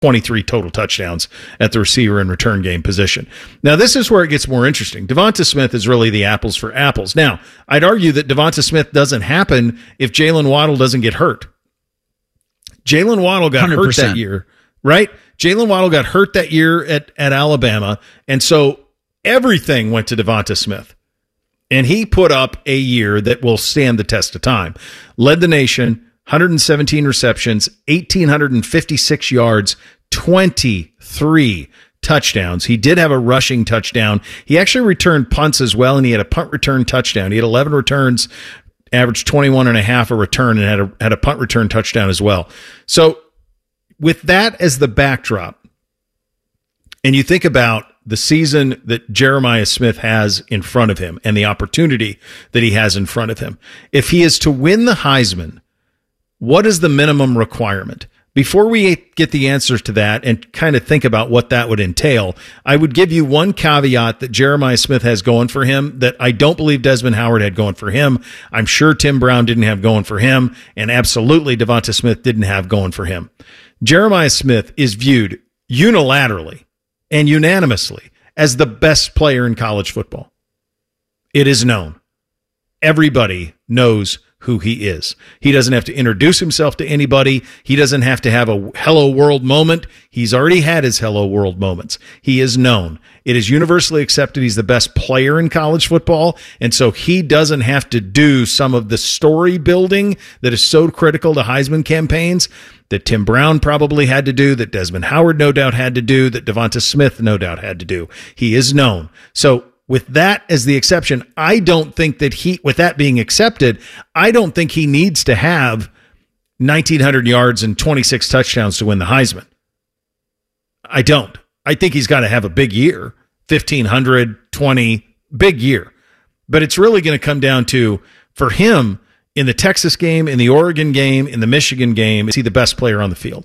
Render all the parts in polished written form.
23 total touchdowns at the receiver and return game position. Now, this is where it gets more interesting. Devonta Smith is really the apples for apples. Now, I'd argue that Devonta Smith doesn't happen if Jalen Waddle doesn't get hurt. Jalen Waddle got 100%. Hurt that year, right? Jalen Waddle got hurt that year at Alabama, and so everything went to Devonta Smith. And he put up a year that will stand the test of time. Led the nation, 117 receptions, 1,856 yards, 23 touchdowns. He did have a rushing touchdown. He actually returned punts as well, and he had a punt return touchdown. He had 11 returns, averaged 21.5 a return, and had a punt return touchdown as well. So with that as the backdrop, and you think about the season that Jeremiah Smith has in front of him and the opportunity that he has in front of him, if he is to win the Heisman, what is the minimum requirement? Before we get the answers to that and kind of think about what that would entail, I would give you one caveat that Jeremiah Smith has going for him that I don't believe Desmond Howard had going for him. I'm sure Tim Brown didn't have going for him, and absolutely Devonta Smith didn't have going for him. Jeremiah Smith is viewed unilaterally and unanimously as the best player in college football. It is known. Everybody knows who he is. He doesn't have to introduce himself to anybody. He doesn't have to have a hello world moment. He's already had his hello world moments. He is known. It is universally accepted he's the best player in college football, and so he doesn't have to do some of the story building that is so critical to Heisman campaigns that Tim Brown probably had to do, that Desmond Howard no doubt had to do, that Devonta Smith no doubt had to do. He is known. So with that as the exception, I don't think that with that being accepted, I don't think he needs to have 1,900 yards and 26 touchdowns to win the Heisman. I don't. I think he's got to have a big year, 1,500, 20, big year. But it's really going to come down to, for him, in the Texas game, in the Oregon game, in the Michigan game, is he the best player on the field?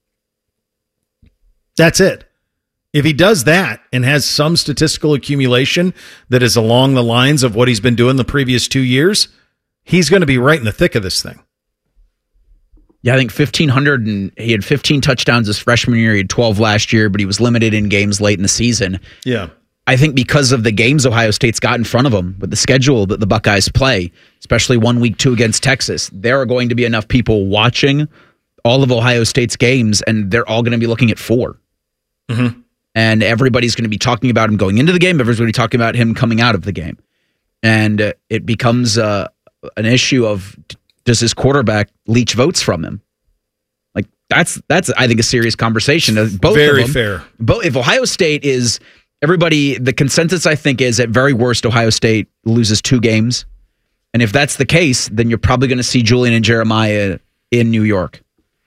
That's it. If he does that and has some statistical accumulation that is along the lines of what he's been doing the previous 2 years, he's going to be right in the thick of this thing. Yeah, I think 1,500, and he had 15 touchdowns his freshman year. He had 12 last year, but he was limited in games late in the season. Yeah. I think because of the games Ohio State's got in front of them, with the schedule that the Buckeyes play, especially 1 week 2 against Texas, there are going to be enough people watching all of Ohio State's games, and they're all going to be looking at 4. Mm-hmm. And everybody's going to be talking about him going into the game. Everybody's going to be talking about him coming out of the game. And it becomes an issue of, does his quarterback leech votes from him? Like, that's I think, a serious conversation. Both Very of them, fair. If Ohio State is, the consensus, I think, is at very worst, Ohio State loses 2 games. And if that's the case, then you're probably going to see Julian and Jeremiah in New York.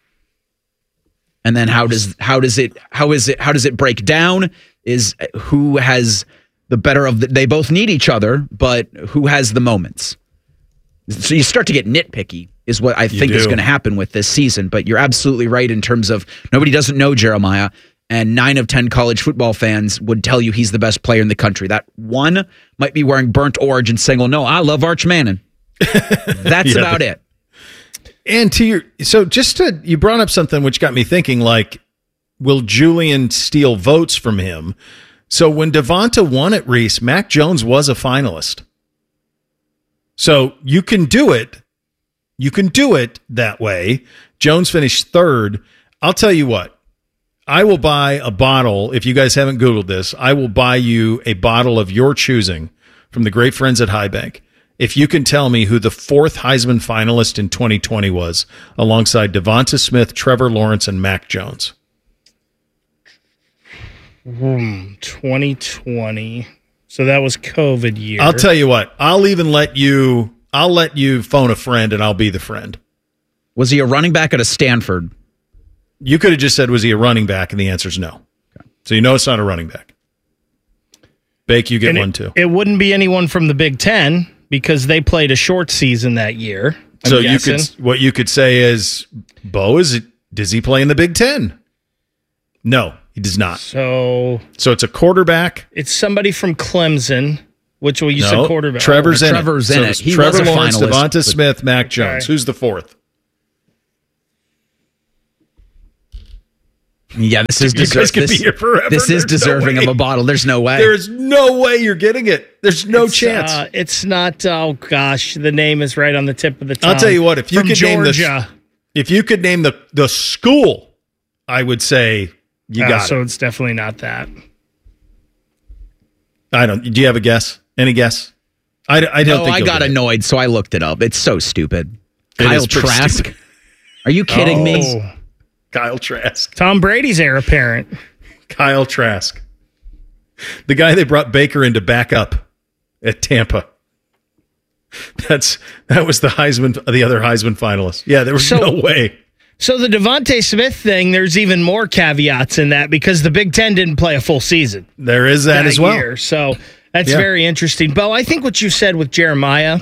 And then how does it break down? Is who has the better of they both need each other, but who has the moments? So you start to get nitpicky, is what I think is going to happen with this season. But you're absolutely right in terms of nobody doesn't know Jeremiah, and 9 of 10 college football fans would tell you he's the best player in the country. That one might be wearing burnt orange and saying, "Well, no, I love Arch Manning." That's about it. And you brought up something which got me thinking, like, will Julian steal votes from him? So when Devonta won at Reese, Mac Jones was a finalist. So you can do it. You can do it that way. Jones finished 3rd. I'll tell you what. I will buy a bottle. If you guys haven't Googled this, I will buy you a bottle of your choosing from the great friends at High Bank if you can tell me who the 4th Heisman finalist in 2020 was, alongside Devonta Smith, Trevor Lawrence, and Mac Jones. 2020. So that was COVID year. I'll tell you what. I'll let you phone a friend, and I'll be the friend. Was he a running back at a Stanford? You could have just said, was he a running back? And the answer is no. Okay. So you know it's not a running back. Bake, you get one too. It wouldn't be anyone from the Big Ten, because they played a short season that year. I'm guessing. What you could say is, Bo, does he play in the Big Ten? No, he does not. So it's a quarterback. It's somebody from Clemson, which you said quarterback. Trevor's in it. He Trevor Lawrence, Devonta Smith, Mac Jones. Who's the 4th? Yeah, this is You guys could be here forever. This is There's deserving no of way. a bottle. There's no way. There's no way you're getting it. There's no chance. It's not. Oh gosh, the name is right on the tip of the tongue. I'll tell you what. If you From could Georgia. name the school, I would say you got So it. it's definitely not that. I don't. Do you have a guess? Any guess? I don't think. I you'll got get it. annoyed, so I looked it up. It's so stupid. It Kyle is pretty Trask. stupid. Are you kidding me? Oh, Kyle Trask. Tom Brady's heir apparent. Kyle Trask. The guy they brought Baker in to back up at Tampa. That was the other Heisman finalist. Yeah, there was no way. So the Devontae Smith thing, there's even more caveats in that because the Big Ten didn't play a full season. There is that as well. Year. So that's Yeah. very interesting. Bo, I think what you said with Jeremiah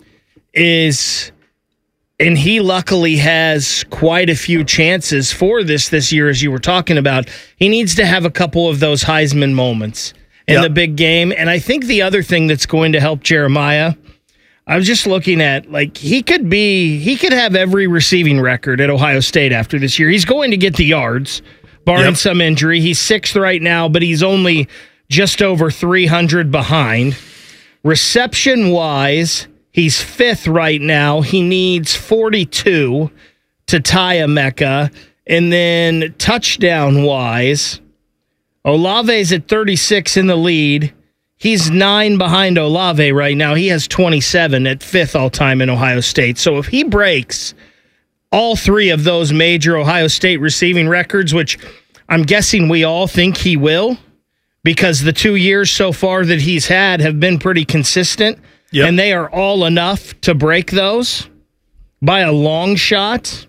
is, and he luckily has quite a few chances for this year, as you were talking about. He needs to have a couple of those Heisman moments in the big game. And I think the other thing that's going to help Jeremiah, I was just looking at, like, he could have every receiving record at Ohio State after this year. He's going to get the yards, barring some injury. He's 6th right now, but he's only just over 300 behind. Reception-wise, he's 5th right now. He needs 42 to tie Emeka. And then touchdown-wise, Olave's at 36 in the lead. He's 9 behind Olave right now. He has 27 at 5th all-time in Ohio State. So if he breaks all 3 of those major Ohio State receiving records, which I'm guessing we all think he will, because the 2 years so far that he's had have been pretty consistent, and they are all enough to break those by a long shot,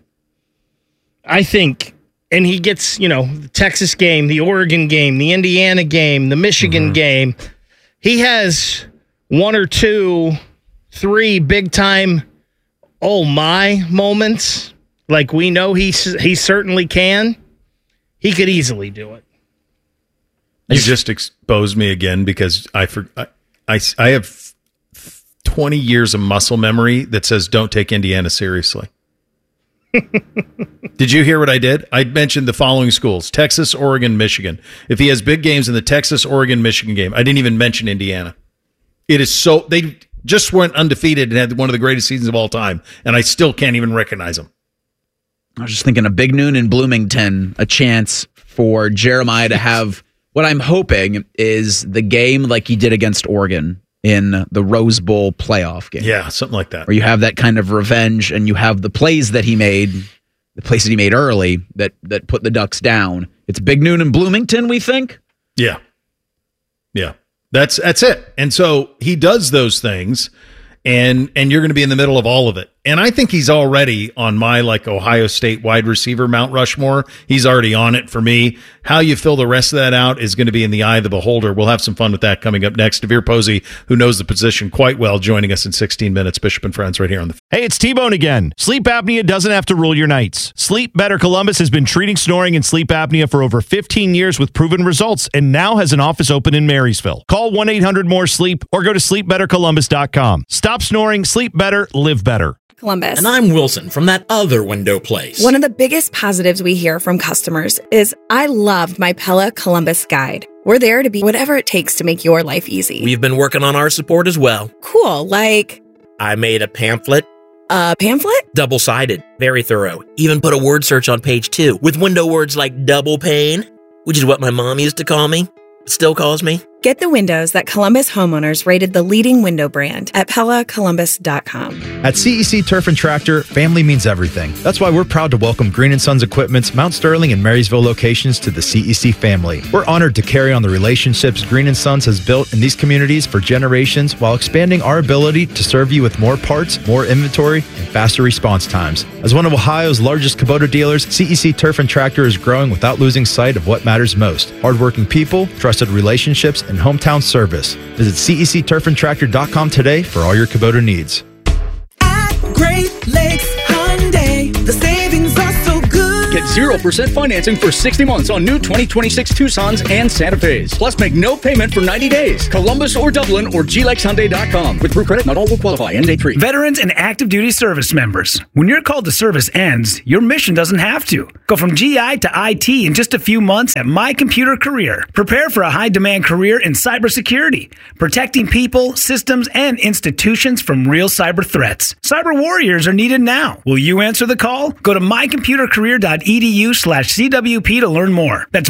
I think. And he gets, the Texas game, the Oregon game, the Indiana game, the Michigan game. He has 1 or 2, 3 big-time oh my moments. Like we know he certainly can. He could easily do it. You just exposed me again because I have 20 years of muscle memory that says don't take Indiana seriously. Did you hear what I did? I mentioned the following schools: Texas, Oregon, Michigan. If he has big games in the Texas, Oregon, Michigan game, I didn't even mention Indiana. It is so, they just went undefeated and had one of the greatest seasons of all time, and I still can't even recognize them. I was just thinking a big noon in Bloomington, a chance for Jeremiah to have what I'm hoping is the game like he did against Oregon in the Rose Bowl playoff game. Yeah, something like that. Where you have that kind of revenge and you have the plays that he made, the plays that he made early that put the Ducks down. It's big noon in Bloomington, we think? Yeah. Yeah. That's it. And so he does those things, and you're going to be in the middle of all of it. And I think he's already on my Ohio State wide receiver Mount Rushmore. He's already on it for me. How you fill the rest of that out is going to be in the eye of the beholder. We'll have some fun with that coming up next. Devere Posey, who knows the position quite well, joining us in 16 minutes. Bishop and Friends right here on the... Hey, it's T-Bone again. Sleep apnea doesn't have to rule your nights. Sleep Better Columbus has been treating snoring and sleep apnea for over 15 years with proven results and now has an office open in Marysville. Call 1-800-MORE-SLEEP or go to sleepbettercolumbus.com. Stop snoring, sleep better, live better. Columbus. And I'm Wilson from that other window place. One of the biggest positives we hear from customers is, I loved my Pella Columbus guide. We're there to be whatever it takes to make your life easy. We've been working on our support as well. Cool, like... I made a pamphlet. A pamphlet? Double-sided. Very thorough. Even put a word search on page 2 with window words like double pane, which is what my mom used to call me. Still calls me. Get the windows that Columbus homeowners rated the leading window brand at PellaColumbus.com. At CEC Turf and Tractor, family means everything. That's why we're proud to welcome Green & Sons Equipment's Mount Sterling and Marysville locations to the CEC family. We're honored to carry on the relationships Green & Sons has built in these communities for generations while expanding our ability to serve you with more parts, more inventory, and faster response times. As one of Ohio's largest Kubota dealers, CEC Turf and Tractor is growing without losing sight of what matters most: hardworking people, trusted relationships, and hometown service. Visit CECTurfandTractor.com today for all your Kubota needs. At Great Lakes Hyundai, the savings are so good. Get 0% financing for 60 months on new 2026 Tucsons and Santa Fe's. Plus, make no payment for 90 days. Columbus or Dublin or GLexHyundai.com. With Proof Credit, not all will qualify. End date 3. Veterans and active duty service members. When your call to service ends, your mission doesn't have to. Go from GI to IT in just a few months at My Computer Career. Prepare for a high-demand career in cybersecurity, protecting people, systems, and institutions from real cyber threats. Cyber warriors are needed now. Will you answer the call? Go to mycomputercareer.edu/CWP to learn more. That's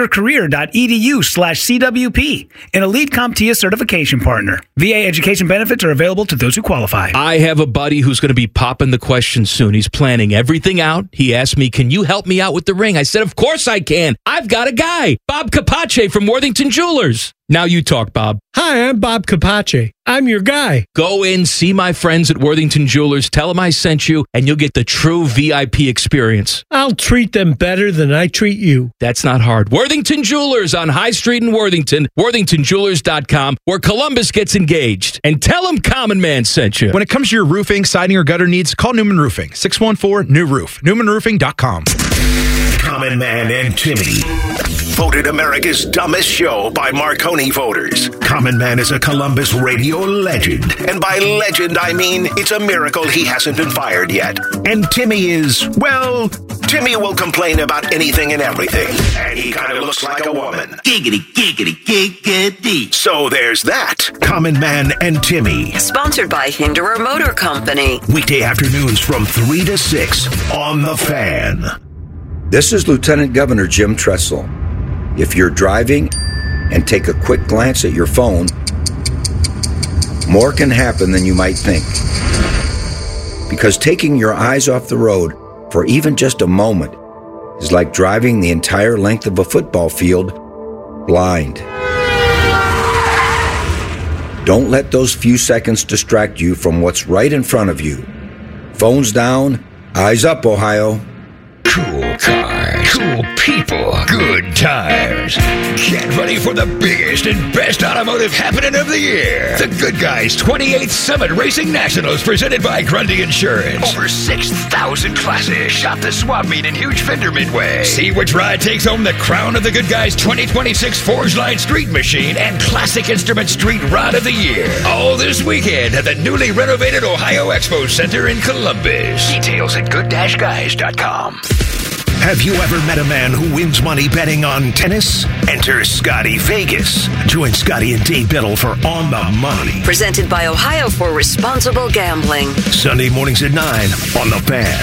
mycomputercareer.edu/CWP, an elite CompTIA certification partner. VA education benefits are available to those who qualify. I have a buddy who's going to be popping the question soon. He's planning everything out. He asked me, can you help me out with the ring? I said, of course I can. I've got a guy, Bob Capace from Worthington Jewelers. Now you talk, Bob. Hi, I'm Bob Capace. I'm your guy. Go in, see my friends at Worthington Jewelers, tell them I sent you, and you'll get the true VIP experience. I'll treat them better than I treat you. That's not hard. Worthington Jewelers on High Street in Worthington, worthingtonjewelers.com, where Columbus gets engaged. And tell them Common Man sent you. When it comes to your roofing, siding, or gutter needs, call Newman Roofing. 614-NEW-ROOF. NewmanRoofing.com. Common Man and Timmy. Voted America's dumbest show by Marconi voters. Common Man is a Columbus radio legend. And by legend, I mean it's a miracle he hasn't been fired yet. And Timmy is, well, Timmy will complain about anything and everything. And he kind of looks like a woman. Giggity, giggity, giggity. So there's that. Common Man and Timmy. Sponsored by Hinderer Motor Company. Weekday afternoons from 3 to 6 on The Fan. This is Lieutenant Governor Jim Tressel. If you're driving and take a quick glance at your phone, more can happen than you might think. Because taking your eyes off the road for even just a moment is like driving the entire length of a football field blind. Don't let those few seconds distract you from what's right in front of you. Phones down, eyes up, Ohio. Cool cars, cool people, good tires. Get ready for the biggest and best automotive happening of the year. The Good Guys 28th Summit Racing Nationals presented by Grundy Insurance. Over 6,000 classes. Shop the swap meet in Huge Fender Midway. See which ride takes home the crown of the Good Guys 2026 Forge Line Street Machine and Classic Instrument Street Rod of the Year. All this weekend at the newly renovated Ohio Expo Center in Columbus. Details at good-guys.com. Have you ever met a man who wins money betting on tennis? Enter Scotty Vegas. Join Scotty and Dave Biddle for On the Money. Presented by Ohio for Responsible Gambling. Sunday mornings at 9 on The Fan.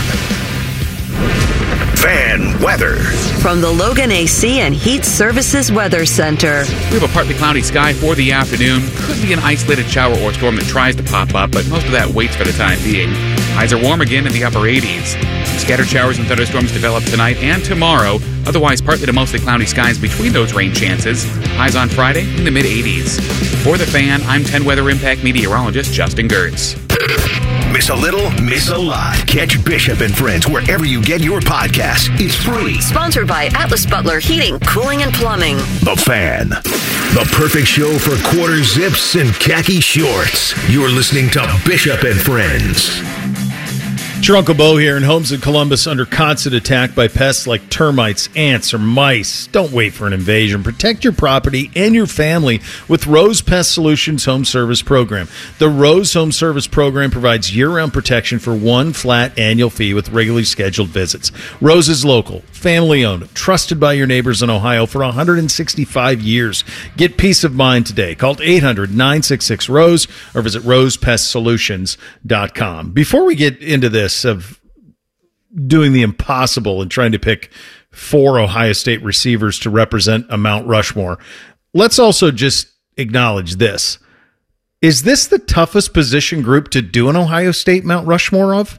Fan weather. From the Logan AC and Heat Services Weather Center. We have a partly cloudy sky for the afternoon. Could be an isolated shower or storm that tries to pop up, but most of that waits for the time being. Highs are warm again in the upper 80s. Some scattered showers and thunderstorms develop tonight and tomorrow. Otherwise, partly to mostly cloudy skies between those rain chances. Highs on Friday in the mid-80s. For The Fan, I'm 10 Weather Impact meteorologist Justin Gertz. Miss a little, miss a lot. Catch Bishop and Friends wherever you get your podcasts. It's free. Sponsored by Atlas Butler Heating, Cooling, and Plumbing. The Fan. The perfect show for quarter zips and khaki shorts. You're listening to Bishop and Friends. It's your Uncle Bo here, and homes in Columbus under constant attack by pests like termites, ants, or mice. Don't wait for an invasion. Protect your property and your family with Rose Pest Solutions Home Service Program. The Rose Home Service Program provides year-round protection for one flat annual fee with regularly scheduled visits. Rose is local, family-owned, trusted by your neighbors in Ohio for 165 years. Get peace of mind today. Call 800-966-ROSE or visit rosepestsolutions.com. Before we get into this, of doing the impossible and trying to pick 4 Ohio State receivers to represent a Mount Rushmore, let's also just acknowledge this. Is this the toughest position group to do an Ohio State Mount Rushmore of?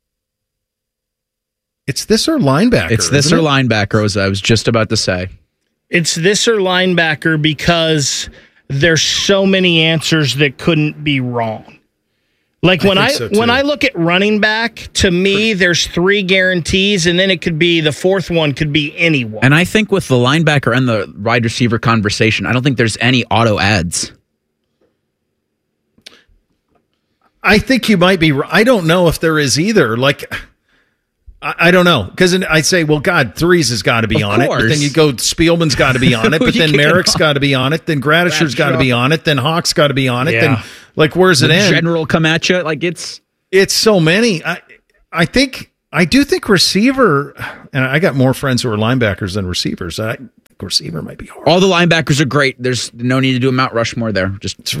It's this or linebacker. It's this or linebacker, as I was just about to say. It's this or linebacker because there's so many answers that couldn't be wrong. Like when I look at running back, to me, there's 3 guarantees, and then it could be the 4th one could be anyone. And I think with the linebacker and the wide receiver conversation, I don't think there's any auto ads. I think you might be. I don't know if there is either. Like, I don't know, because I say, well, God, Threes has got to be on it. But then you go, Spielman's got to be on it. But then Merrick's got to be on it. Then Gradisher's got to be on it. Then Hawk's got to be on it. Yeah. Then, like, where's it end? General come at you. Like, it's so many. I do think receiver, and I got more friends who are linebackers than receivers. I think receiver might be hard. All the linebackers are great. There's no need to do a Mount Rushmore there. Just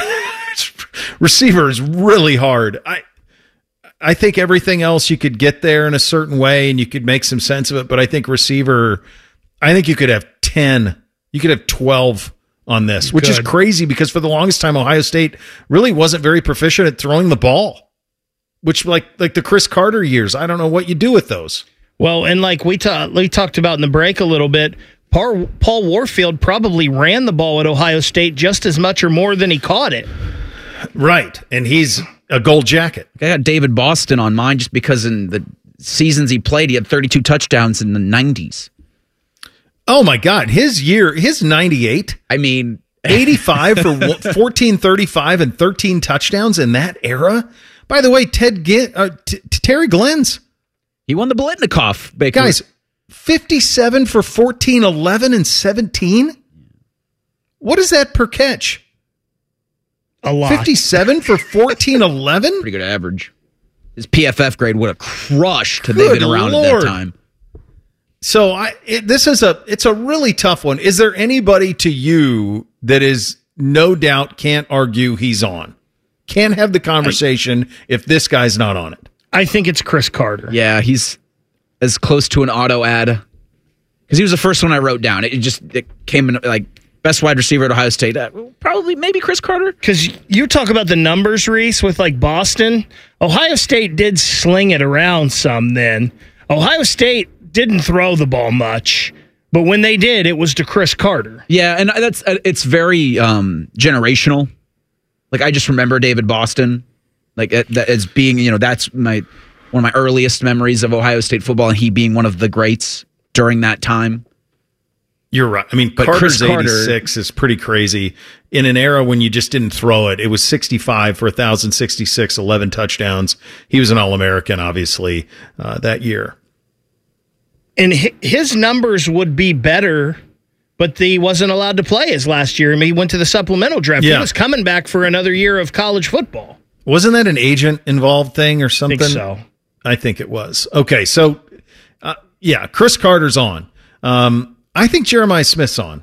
receiver is really hard. I think everything else you could get there in a certain way and you could make some sense of it. But I think receiver, I think you could have 10, you could have 12 on this, which is crazy because for the longest time, Ohio State really wasn't very proficient at throwing the ball, which like the Chris Carter years, I don't know what you do with those. Well, and like we talked about in the break a little bit, Paul Warfield probably ran the ball at Ohio State just as much or more than he caught it. Right. And he's a gold jacket. I got David Boston on mine just because in the seasons he played, he had 32 touchdowns in the 90s. Oh, my God. His 98. I mean, 85 for 1435 and 13 touchdowns in that era. By the way, Terry Glenn's. He won the Biletnikoff. Baker. Guys, 57 for 1411 and 17? What is that per catch? A lot. 57 for 1411? Pretty good average. His PFF grade would have crushed had they been around at that time. So it's a really tough one. Is there anybody to you that is no doubt can't argue he's on? Can't have the conversation if this guy's not on it? I think it's Chris Carter. Yeah, he's as close to an auto ad because he was the first one I wrote down. It came in like best wide receiver at Ohio State. Probably maybe Chris Carter. Because you talk about the numbers, Reese, with like Boston. Ohio State did sling it around some then. Ohio State didn't throw the ball much, but when they did, it was to Chris Carter. Yeah, and it's very generational. Like I just remember David Boston, like as being, that's one of my earliest memories of Ohio State football, and he being one of the greats during that time. You're right. I mean, but Carter's 86 is pretty crazy. In an era when you just didn't throw it, it was 65 for 1,066, 11 touchdowns. He was an All-American, obviously, that year. And his numbers would be better, but he wasn't allowed to play his last year. I mean, he went to the supplemental draft. Yeah. He was coming back for another year of college football. Wasn't that an agent-involved thing or something? I think so. I think it was. Okay, so, Chris Carter's on. I think Jeremiah Smith's on.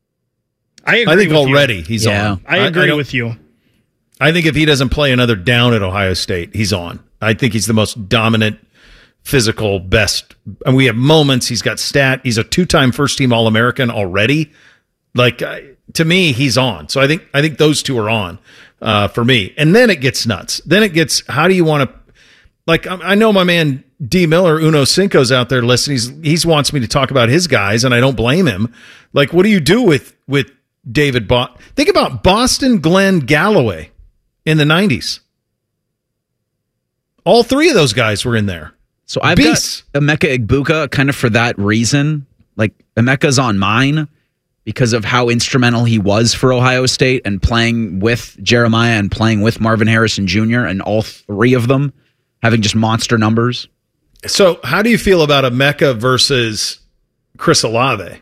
I think already he's on. I agree with you. I think if he doesn't play another down at Ohio State, he's on. I think he's the most dominant, physical, best. And we have moments. He's got stat. He's a 2-time first-team All-American already. Like, to me, he's on. So I think those two are on for me. And then it gets nuts. Then it gets, how do you want to, like, I know my man D. Miller, Uno Cinco's out there listening. He wants me to talk about his guys, and I don't blame him. Like, what do you do with David Think about Boston, Glenn, Galloway in the 90s. All three of those guys were in there. So I've got Emeka Egbuka kind of for that reason. Like, Emeka's on mine because of how instrumental he was for Ohio State and playing with Jeremiah and playing with Marvin Harrison Jr. and all three of them having just monster numbers. So how do you feel about Emeka versus Chris Olave?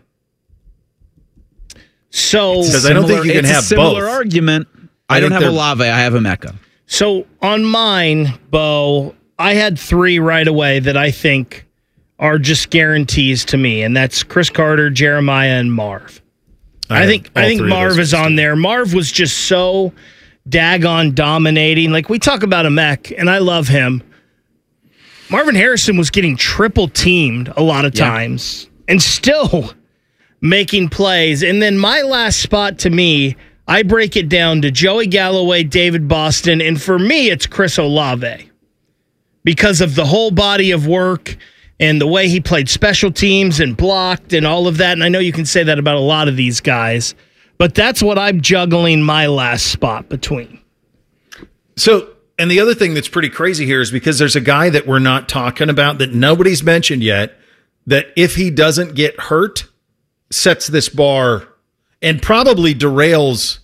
So because I don't think you can have both. It's a similar argument. I don't have Olave. I have Emeka. So on mine, Bo, I had 3 right away that I think are just guarantees to me, and that's Chris Carter, Jeremiah, and Marv. I think Marv is on there. Marv was just so daggone dominating. Like, we talk about Emeka, and I love him. Marvin Harrison was getting triple teamed a lot of times and still making plays. And then my last spot, to me, I break it down to Joey Galloway, David Boston, and for me, it's Chris Olave because of the whole body of work and the way he played special teams and blocked and all of that. And I know you can say that about a lot of these guys, but that's what I'm juggling my last spot between. So, and the other thing that's pretty crazy here is because there's a guy that we're not talking about that nobody's mentioned yet, that if he doesn't get hurt, sets this bar and probably derails.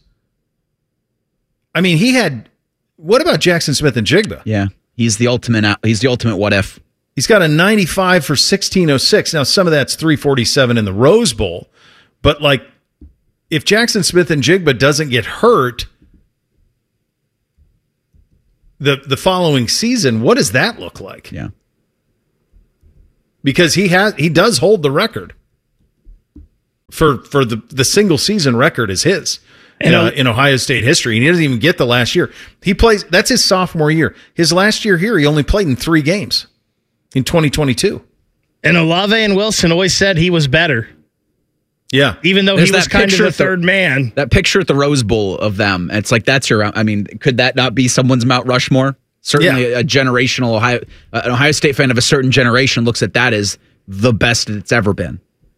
I mean, what about Jackson Smith and Jigba? Yeah, he's the ultimate what if. He's got a 95 for 1606. Now, some of that's 347 in the Rose Bowl. But, like, if Jackson Smith-Njigba doesn't get hurt the following season, what does that look like? Yeah. Because he does hold the record. For the single season record is his in Ohio State history. And he doesn't even get the last year. He plays, that's his sophomore year. His last year here, he only played in 3 games in 2022. And Olave and Wilson always said he was better. Yeah. Even though he was kind of the third man. That picture at the Rose Bowl of them, it's like, that's your, I mean, could that not be someone's Mount Rushmore? Certainly a generational an Ohio State fan of a certain generation looks at that as the best it's ever been.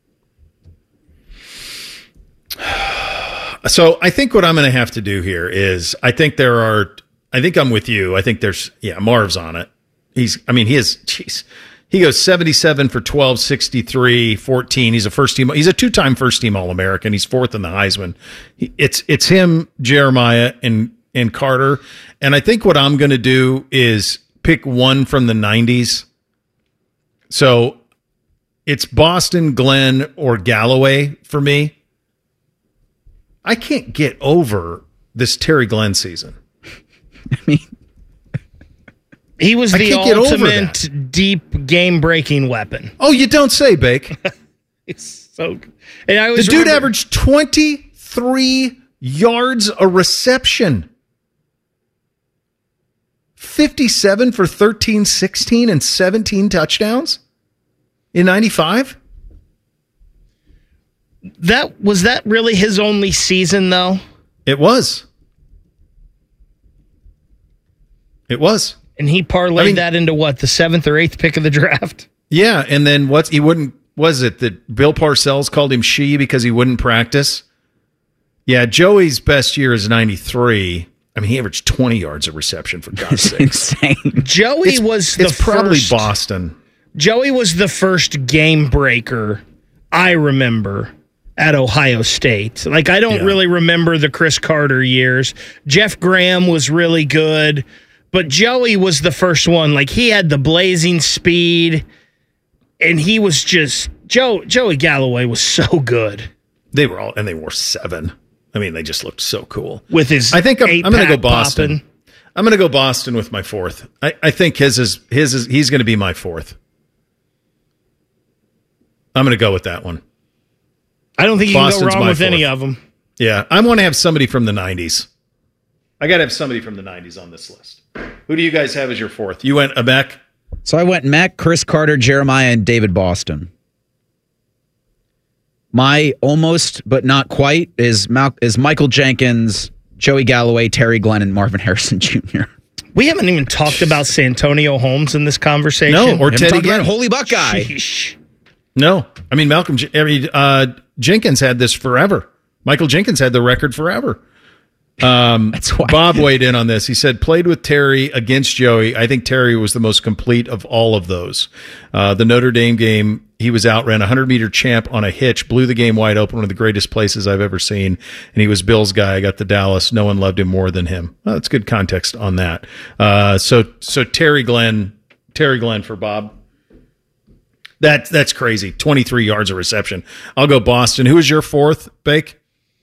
So I think what I'm going to have to do here is I think I'm with you. I think there's, Marv's on it. He goes 77 for 12, 63, 14. He's a 2-time first team All-American. He's 4th in the Heisman. It's him, Jeremiah, and Carter. And I think what I'm going to do is pick one from the 90s. So it's Boston, Glenn, or Galloway for me. I can't get over this Terry Glenn season. I mean, he was the ultimate deep game-breaking weapon. Oh, you don't say, Bake. It's so good. And the dude averaged 23 yards a reception. 57 for 13, 16, and 17 touchdowns in 95? Was that really his only season, though? It was. It was. And he parlayed that into what, the 7th or 8th pick of the draft? Yeah, and then was it that Bill Parcells called him she because he wouldn't practice? Yeah, Joey's best year is 93. I mean, he averaged 20 yards of reception, for God's sake. Insane. It's probably Boston. Joey was the first game breaker I remember at Ohio State. Like, I don't really remember the Chris Carter years. Jeff Graham was really good, but Joey was the first one. Like, he had the blazing speed, and he was just Joey Galloway was so good. They wore 7. I mean, they just looked so cool with his. I think I'm going to go Boston. Poppin'. I'm going to go Boston with my 4th. I think his is he's going to be my 4th. I'm going to go with that one. I don't think you can go wrong with any of them. Yeah, I want to have somebody from the 90s. I got to have somebody from the 90s on this list. Who do you guys have as your 4th? You went Beck? So I went Mac, Chris Carter, Jeremiah, and David Boston. My almost, but not quite, is Michael Jenkins, Joey Galloway, Terry Glenn, and Marvin Harrison Jr. We haven't even talked about Santonio Holmes in this conversation. No, or Teddy Glenn. Holy Buckeye. Sheesh. No. I mean, Jenkins had this forever. Michael Jenkins had the record forever. That's why Bob weighed in on this. He said, played with Terry against Joey. I think Terry was the most complete of all of those. The Notre Dame game, he was outran 100-meter champ on a hitch, blew the game wide open, one of the greatest places I've ever seen. And he was Bill's guy. I got the Dallas. No one loved him more than him. Well, that's good context on that. So Terry Glenn for Bob. That's crazy. 23 yards of reception. I'll go Boston. Who is your 4th, Bake?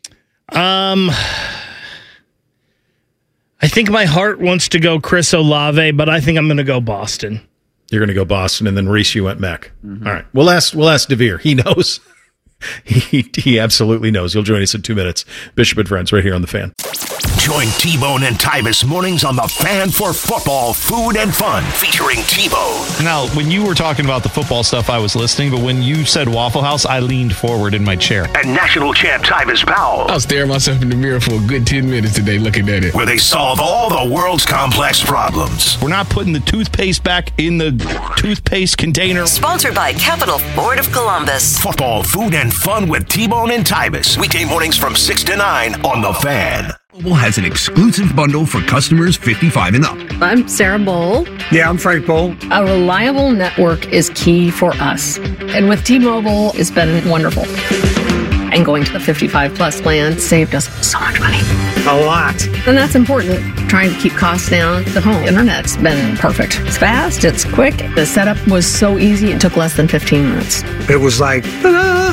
I think my heart wants to go Chris Olave, but I think I'm going to go Boston. You're going to go Boston, and then Reese, you went Mech. Mm-hmm. All right. We'll ask DeVere. He knows. he absolutely knows. He'll join us in 2 minutes. Bishop and Friends right here on The Fan. Join T-Bone and Tyvis mornings on The Fan for football, food, and fun, featuring T-Bone. Now, when you were talking about the football stuff, I was listening, but when you said Waffle House, I leaned forward in my chair. And national champ Tyvis Powell. I was staring myself in the mirror for a good 10 minutes today looking at it. Where they solve all the world's complex problems. We're not putting the toothpaste back in the toothpaste container. Sponsored by Capital Ford of Columbus. Football, food, and fun with T-Bone and Tyvis. Weekday mornings from 6 to 9 on The Fan. T-Mobile has an exclusive bundle for customers 55 and up. I'm Sarah Bowl. Yeah, I'm Frank Bowl. A reliable network is key for us. And with T-Mobile, it's been wonderful. And going to the 55 plus plan saved us so much money. A lot. And that's important. Trying to keep costs down. The home internet's been perfect. It's fast, it's quick. The setup was so easy, it took less than 15 minutes. It was like, ta-da!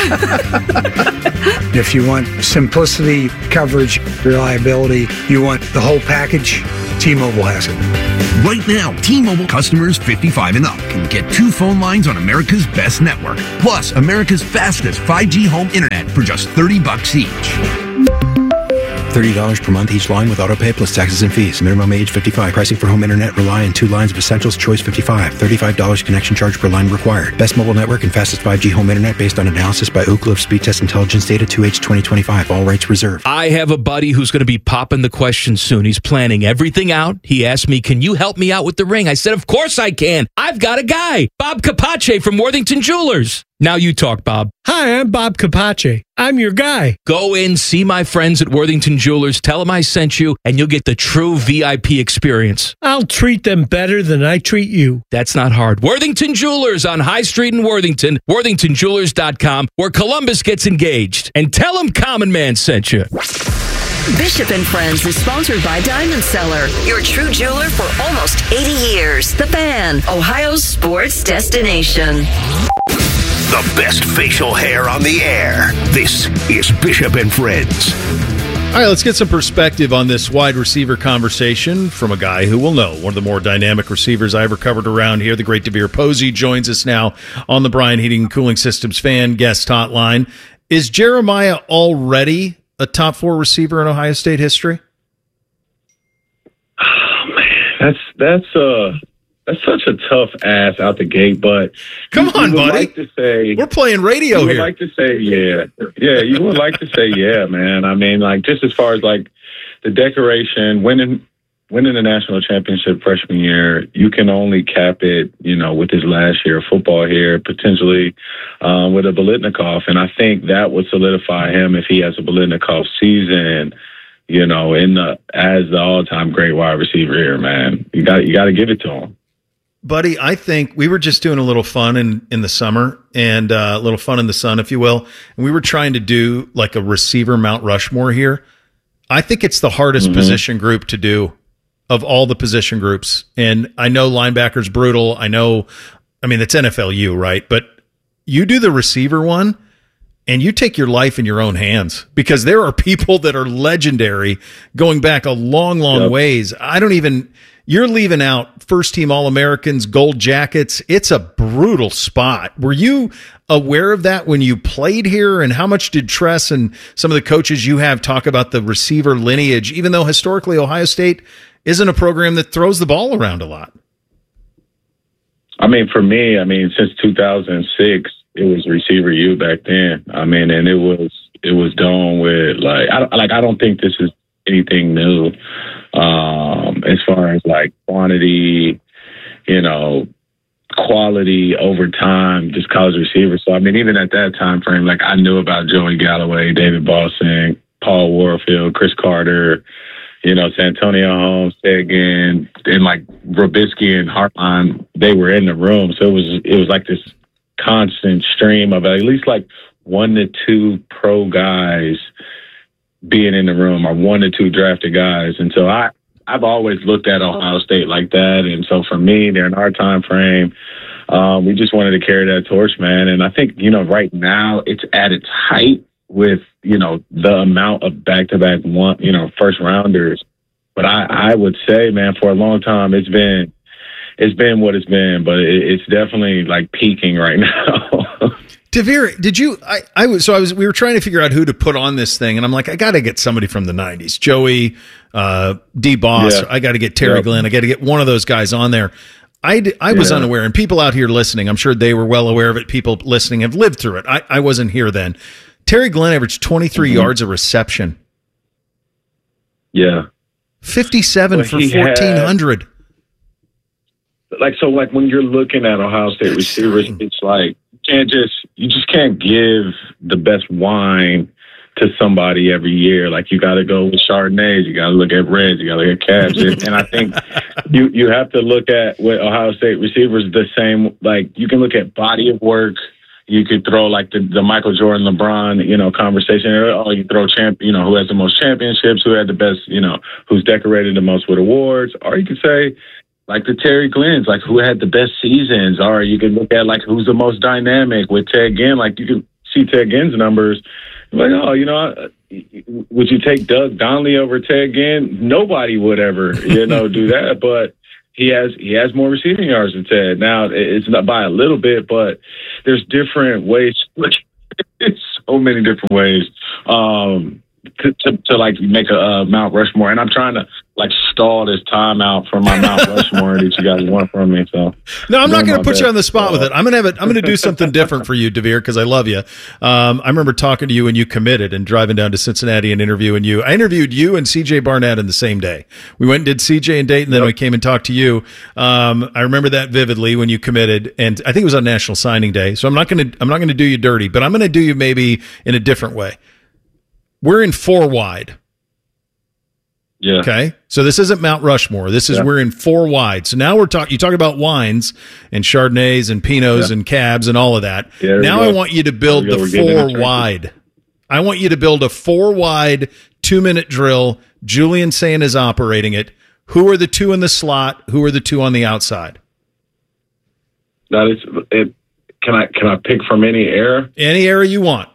If you want simplicity, coverage, reliability, you want the whole package, T-Mobile has it. Right now, T-Mobile customers 55 and up can get 2 phone lines on America's best network, plus America's fastest 5G home internet for just $30 each. $30 per month each line with autopay plus taxes and fees. Minimum age 55. Pricing for home internet rely on 2 lines of Essentials Choice 55. $35 connection charge per line required. Best mobile network and fastest 5G home internet based on analysis by Ookla of Speed Test Intelligence data 2H 2025. All rights reserved. I have a buddy who's going to be popping the question soon. He's planning everything out. He asked me, can you help me out with the ring? I said, of course I can. I've got a guy, Bob Capace from Worthington Jewelers. Now you talk, Bob. Hi, I'm Bob Capace. I'm your guy. Go in, see my friends at Worthington Jewelers, tell them I sent you, and you'll get the true VIP experience. I'll treat them better than I treat you. That's not hard. Worthington Jewelers on High Street in Worthington, worthingtonjewelers.com, where Columbus gets engaged. And tell them Common Man sent you. Bishop and Friends is sponsored by Diamond Seller, your true jeweler for almost 80 years. The Fan, Ohio's sports destination. The best facial hair on the air. This is Bishop and Friends. All right, let's get some perspective on this wide receiver conversation from a guy who will know. One of the more dynamic receivers I ever covered around here, the great DeVere Posey, joins us now on the Brian Heating and Cooling Systems Fan Guest Hotline. Is Jeremiah already a top 4 receiver in Ohio State history? Oh, man, that's such a tough ass out the gate, but come on, buddy. Like to say, we're playing radio here. You would like to say, yeah. You would like to say, yeah, man. I mean, like, just as far as like the decoration, winning the national championship freshman year, you can only cap it, with his last year of football here, potentially with a Biletnikoff, and I think that would solidify him if he has a Biletnikoff season. As the all-time great wide receiver here, man. You got to give it to him. Buddy, I think we were just doing a little fun in the summer and a little fun in the sun, if you will. And we were trying to do like a receiver Mount Rushmore here. I think it's the hardest position group to do of all the position groups. And I know linebacker's brutal. I mean, it's NFLU, right? But you do the receiver one and you take your life in your own hands because there are people that are legendary going back a long, long ways. You're leaving out first-team All-Americans, gold jackets. It's a brutal spot. Were you aware of that when you played here? And how much did Tress and some of the coaches you have talk about the receiver lineage, even though historically Ohio State isn't a program that throws the ball around a lot? I mean, for me, since 2006, it was receiver U back then. And it was done with, I don't think this is anything new. As far as like quantity, quality over time, just college receivers. So, even at that time frame, like I knew about Joey Galloway, David Boston, Paul Warfield, Chris Carter, Santonio Holmes, Sagan, and like Robisky and Hartline, they were in the room. So it was like this constant stream of at least like 1 to 2 pro guys being in the room, or 1 to 2 drafted guys. And so I've always looked at Ohio State like that. And so for me, during our time frame, we just wanted to carry that torch, man. And I think, right now it's at its height with, the amount of back-to-back first rounders. But I would say, man, for a long time, it's been what it's been, but it's definitely like peaking right now. DeVere, did you? We were trying to figure out who to put on this thing, and I'm like, I got to get somebody from the '90s, Joey, D. Boss. Yeah. I got to get Terry Glenn. I got to get one of those guys on there. I was unaware, and people out here listening, I'm sure they were well aware of it. People listening have lived through it. I wasn't here then. Terry Glenn averaged 23 yards of reception. Yeah, 57 for 1,400. So when you're looking at Ohio State receivers, it's like you just can't give the best wine to somebody every year. Like you got to go with Chardonnays, you got to look at Reds, you got to look at Cabs, and I think you have to look at with Ohio State receivers the same. Like you can look at body of work, you could throw like the Michael Jordan, LeBron, conversation. Oh, you throw who has the most championships, who had the best, who's decorated the most with awards. Or you could say like the Terry Glenns, like who had the best seasons. Or you could look at like who's the most dynamic with Ted Ginn. Like you could see Ted Ginn's numbers. Like, would you take Doug Donnelly over Ted Ginn? Nobody would ever, do that. But he has more receiving yards than Ted. Now, it's not by a little bit, but there's different ways. It's so many different ways to like make a Mount Rushmore. And I'm trying to like stall this time out for my Mount Rushmore that you guys want from me. So no, I'm not going to put you on the spot with it. I'm going to do something different for you, DeVere, because I love you. I remember talking to you when you committed and driving down to Cincinnati and interviewing you. I interviewed you and CJ Barnett in the same day. We went and did CJ in Dayton, then we came and talked to you. I remember that vividly when you committed, and I think it was on National Signing Day. So I'm not going to do you dirty, but I'm going to do you maybe in a different way. We're in 4 wide. Yeah. Okay. So this isn't Mount Rushmore. This is we're in 4 wide. So now you talk about wines and Chardonnays and Pinots and Cabs and all of that. Yeah, now I want you to build the 4 wide. I want you to build a 4 wide 2-minute drill. Julian Sayin is operating it. Who are the 2 in the slot? Who are the 2 on the outside? That is it. Can I pick from any era? Any era you want.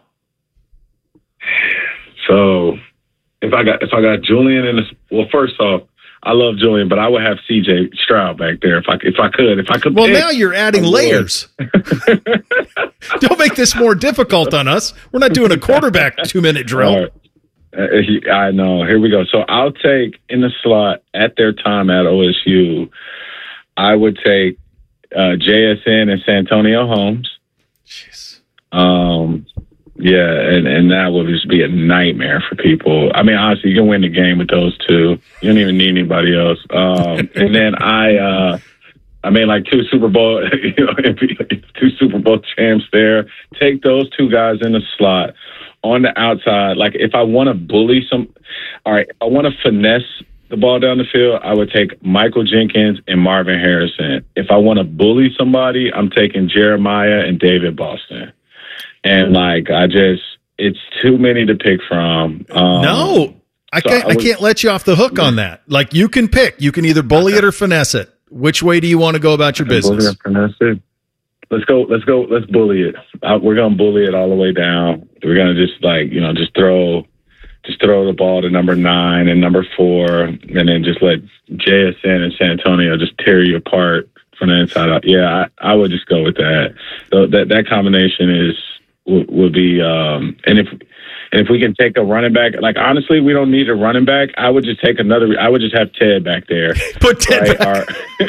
So if I got Julian in well, first off, I love Julian, but I would have CJ Stroud back there if I could. Well, pick, now you're adding layers. Don't make this more difficult on us. We're not doing a quarterback 2-minute drill. Right. I know. Here we go. So I'll take in the slot at their time at OSU. I would take JSN and Santonio Holmes. Jeez. Yeah, and that would just be a nightmare for people. I mean, honestly, you can win the game with those 2. You don't even need anybody else. And then I mean, like 2 Super Bowl, 2 Super Bowl champs there. Take those 2 guys in the slot on the outside. Like if I want to bully I want to finesse the ball down the field, I would take Michael Jenkins and Marvin Harrison. If I want to bully somebody, I'm taking Jeremiah and David Boston. And it's too many to pick from. No, I can't let you off the hook on that. Like you can pick. You can either bully it or finesse it. Which way do you want to go about your business? Bully or finesse it. Let's go. Let's bully it. We're gonna bully it all the way down. We're gonna just throw the ball to number 9 and number 4, and then just let JSN and Santonio just tear you apart from the inside out. Yeah, I would just go with that. So that combination would be and if we can take a running back, like honestly, we don't need a running back. I would just take I would just have Ted back there. Put Ted back.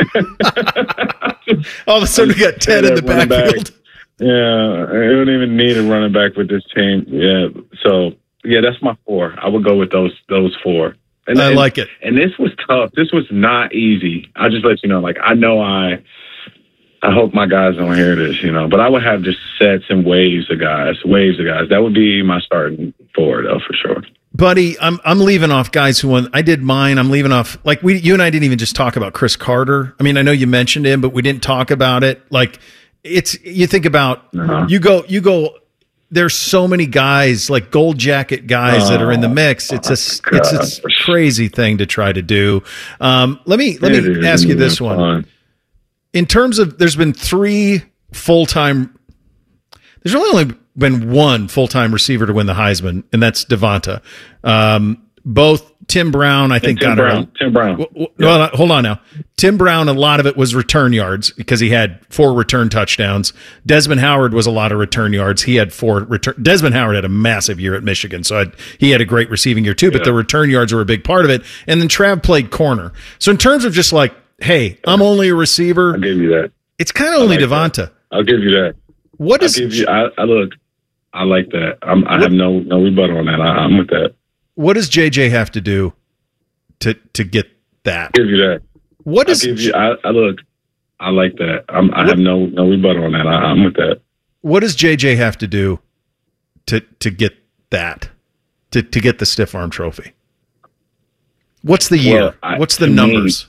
All of a sudden we got Ted in the backfield. Yeah, we don't even need a running back with this team. Yeah, so yeah, that's my 4. I would go with those 4. And I like it. And this was tough. This was not easy. I'll just let you know. Like I know I hope my guys don't hear this, but I would have just sets and waves of guys. That would be my starting 4, though, for sure. Buddy, I'm leaving off guys who won. I did mine. I'm leaving off like you and I didn't even just talk about Chris Carter. I mean, I know you mentioned him, but we didn't talk about it. Like you think about you go. There's so many guys, like gold jacket guys that are in the mix. It's a crazy thing to try to do. Let me ask you this one. In terms of, there's been 3 full-time, there's only been 1 full-time receiver to win the Heisman, and that's Devonta. Both Tim Brown, I think, got around. Tim Brown. Well, hold on now. Tim Brown, a lot of it was return yards because he had 4 return touchdowns. Desmond Howard was a lot of return yards. He had 4 return. Desmond Howard had a massive year at Michigan, so he had a great receiving year too. But the return yards were a big part of it. And then Trav played corner. So in terms of just like, hey, I'm only a receiver. I'll give you that. It's kind of only Devonta. I'll give you that. What is? I like that. I have no rebuttal on that. I'm with that. What does JJ have to do to get that? I'll give you that. What is? I like that. I have no rebuttal on that. I'm with that. What does JJ have to do to get that? To get the stiff arm trophy? What's the year? What's the numbers?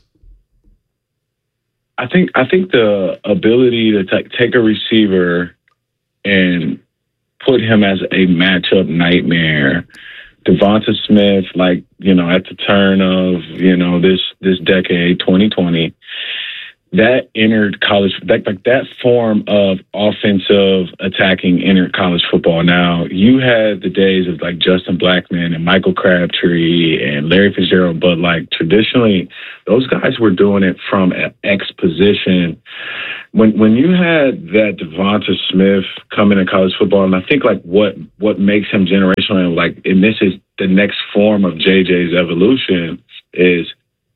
I think the ability to take a receiver and put him as a matchup nightmare. Devonta Smith, like, you know, at the turn of, you know, this decade, 2020, that entered college, that form of offensive attacking entered college football. Now, you had the days of like Justin Blackmon and Michael Crabtree and Larry Fitzgerald, but like traditionally, those guys were doing it from an X position. When you had that Devonta Smith come into college football, and I think like what makes him generational, and like, and this is the next form of JJ's evolution, is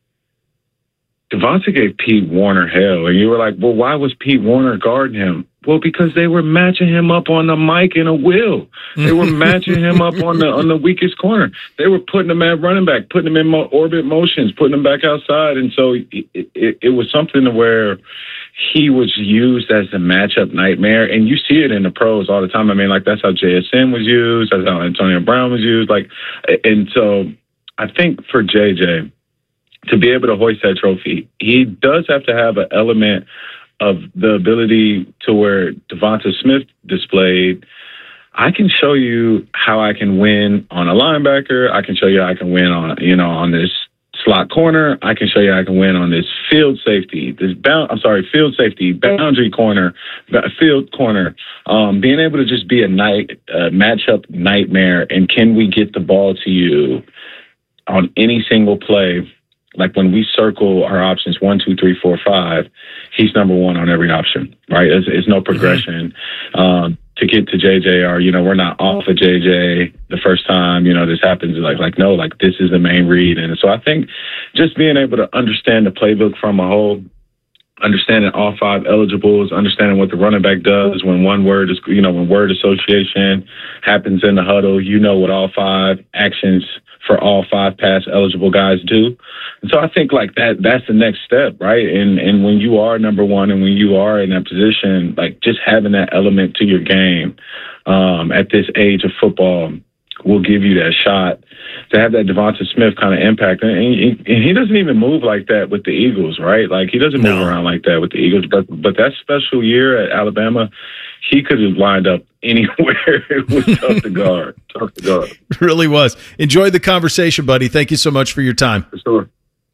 Devonta gave Pete Warner hell. And you were like, well, why was Pete Warner guarding him? Well, because they were matching him up on the mic in a wheel. They were matching him up on the weakest corner. They were putting him at running back, putting him in orbit motions, putting him back outside. And so it was something to where he was used as a matchup nightmare. And you see it in the pros all the time. I mean, like, that's how JSN was used. That's how Antonio Brown was used. Like, and so I think for JJ to be able to hoist that trophy, he does have to have an element of the ability to where Devonta Smith displayed. I can show you how I can win on a linebacker. I can show you how I can win on, you know, on this slot corner. I can show you how I can win on this field safety, field safety, boundary corner, field corner. Being able to just be a matchup nightmare. And can we get the ball to you on any single play? Like when we circle our options 1, 2, 3, 4, 5, he's number one on every option, right? It's no progression. To get to JJ, or, you know, we're not off of JJ the first time, you know, this happens. No, this is the main read. And so I think just being able to understand the playbook from a whole, understanding all 5 eligibles, understanding what the running back does when one word is, you know, when word association happens in the huddle, you know what all 5 actions for all 5 pass eligible guys do. And so I think like that's the next step, right? And when you are number one and when you are in that position, like just having that element to your game at this age of football will give you that shot to have that Devonta Smith kind of impact. And he doesn't even move like that with the Eagles, right? Like he doesn't move around like that with the Eagles. But that special year at Alabama, he could have lined up anywhere. It was tough to guard. It really was. Enjoyed the conversation, buddy. Thank you so much for your time. For sure.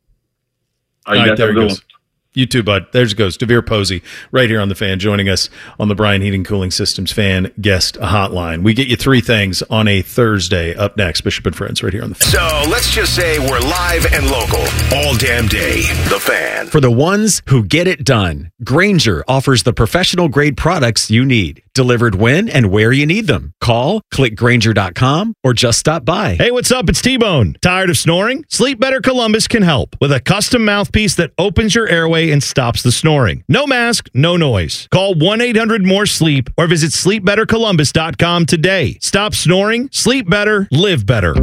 All right, there it goes. You too, bud. There it goes. DeVere Posey right here on The Fan, joining us on the Bryan Heating Cooling Systems Fan Guest Hotline. We get you 3 things on a Thursday. Up next, Bishop and Friends right here on The Fan. So let's just say we're live and local all damn day. The Fan. For the ones who get it done, Grainger offers the professional-grade products you need, delivered when and where you need them. Call, click Grainger.com, or just stop by. Hey, what's up? It's T-Bone. Tired of snoring? Sleep Better Columbus can help with a custom mouthpiece that opens your airway and stops the snoring. No mask, no noise. Call 1-800-MORE-SLEEP or visit sleepbettercolumbus.com today. Stop snoring, sleep better, live better.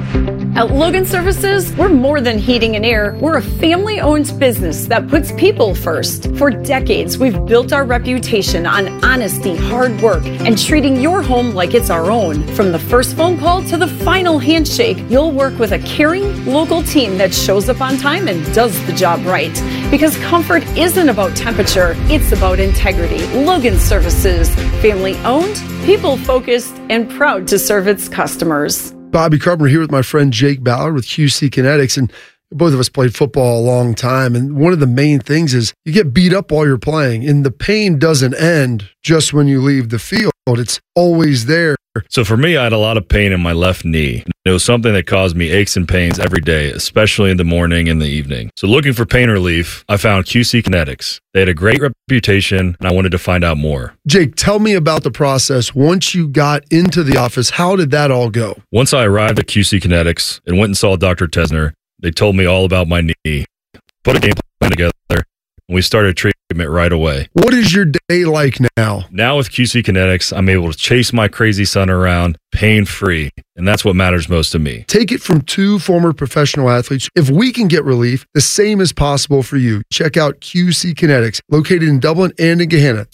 At Logan Services, we're more than heating and air. We're a family-owned business that puts people first. For decades, we've built our reputation on honesty, hard work, and treating your home like it's our own. From the first phone call to the final handshake, you'll work with a caring, local team that shows up on time and does the job right. Because comfort isn't about temperature, it's about integrity. Logan Services, family-owned, people-focused, and proud to serve its customers. Bobby Carpenter here with my friend Jake Ballard with QC Kinetics, and both of us played football a long time. And one of the main things is you get beat up while you're playing, and the pain doesn't end just when you leave the field. It's always there. So for me, I had a lot of pain in my left knee. It was something that caused me aches and pains every day, especially in the morning and the evening. So looking for pain relief, I found QC Kinetics. They had a great reputation, and I wanted to find out more. Jake, tell me about the process. Once you got into the office, how did that all go? Once I arrived at QC Kinetics and went and saw Dr. Tesner, they told me all about my knee, put a game plan together, and we started treatment right away. What is your day like now? Now with QC Kinetics, I'm able to chase my crazy son around pain-free, and that's what matters most to me. Take it from 2 former professional athletes. If we can get relief, the same is possible for you. Check out QC Kinetics, located in Dublin and in Gahanna,